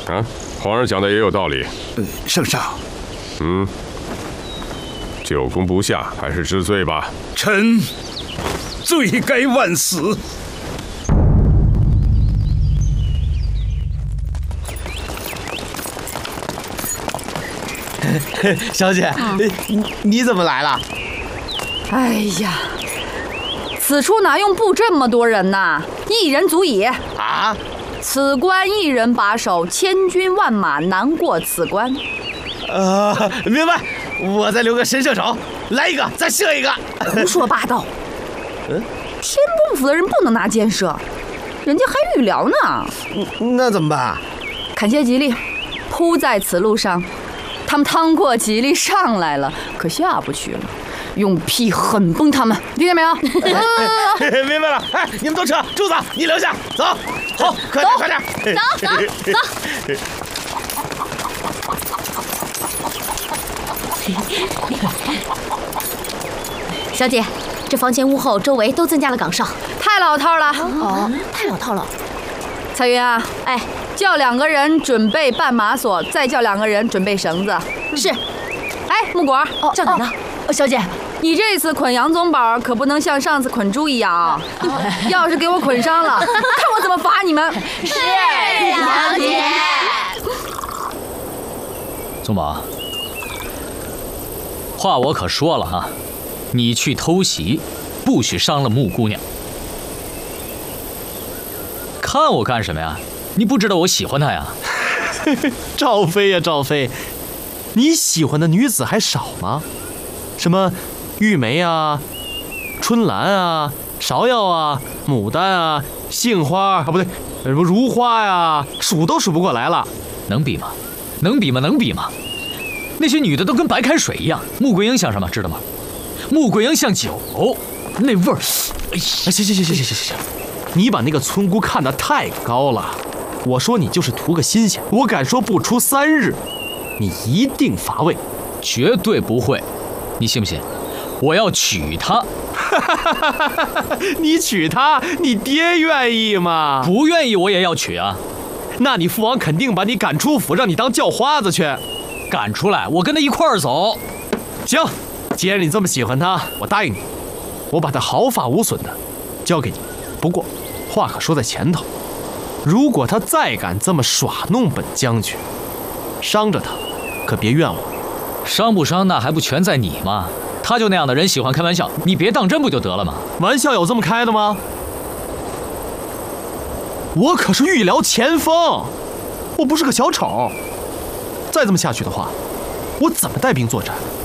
啊，皇上讲的也有道理。 圣上， 久攻不下，还是知罪吧。 臣罪该万死。 小姐，你怎么来了？ 哎呀，此处哪用布这么多人呐？一人足矣。 啊？ 此关一人把守，千军万马难过此关。 明白。我再留个神射手，来一个，再射一个。 胡说八道！天公府的人不能拿箭射，人家还预疗呢。 那怎么办？ 砍些吉利，铺在此路上。他们趟过吉利上来了，可下不去了。用劈狠崩他们，听见没有？ 明白了。哎，你们都撤，柱子你留下，走。好，快点，快点， 走。小姐，这房前屋后周围都增加了岗哨， 太老套了。 太老套了。 彩云啊， 哎， 叫2个人准备绊马索，再叫2个人准备绳子。 是。 哎，木果， 叫你呢。小姐， 你这次捆杨宗保可不能像上次捆猪一样，要是给我捆伤了，看我怎么罚你们。 是，小姐。 宗保，话我可说了哈，你去偷袭，不许伤了穆姑娘。看我干什么呀？你不知道我喜欢她呀？ 赵飞呀，赵飞，你喜欢的女子还少吗？什么玉梅啊、春兰啊、芍药啊、牡丹啊、杏花啊，不对，什么如花呀，数都数不过来了。 能比吗？能比吗？能比吗？那些女的都跟白开水一样。穆桂英像什么？知道吗？穆桂英像酒，那味儿。哎， 行，你把那个村姑看得太高了。我说你就是图个新鲜，我敢说不出3日，你一定乏味。 绝对不会，你信不信？我要娶她。 你娶她，你爹愿意吗？ 不愿意我也要娶啊。 那你父王肯定把你赶出府，让你当叫花子去。 赶出来，我跟他一块儿走。 行，既然你这么喜欢她，我答应你，我把她毫发无损的交给你。不过话可说在前头，如果她再敢这么耍弄本将军，伤着她可别怨我。 伤不伤那还不全在你吗？他就那样的人，喜欢开玩笑，你别当真不就得了吗？ 玩笑有这么开的吗？我可是御辽前锋，我不是个小丑。再这么下去的话，我怎么带兵作战？